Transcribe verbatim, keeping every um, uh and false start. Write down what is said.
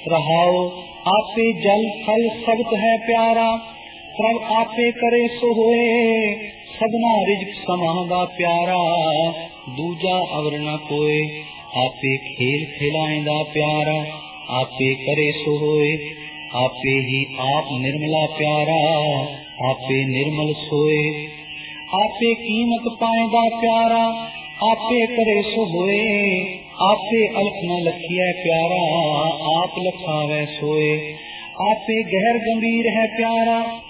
रहाओ आपे जल फल सबत है प्यारा, प्रभ आपे करे सो होए सबना रिजक समांदा प्यारा, दूजा अवर न कोय आपे खेल खिलाएंदा प्यारा, आपे करे सो होए आपे ही आप निर्मला प्यारा, आपे निर्मल सोए आपे कीमत पाएंदा प्यारा, आपे करे सो होए आपे अलख न लखिए प्यारा, आप लखावे सोए आपे गहर गंभीर है प्यारा,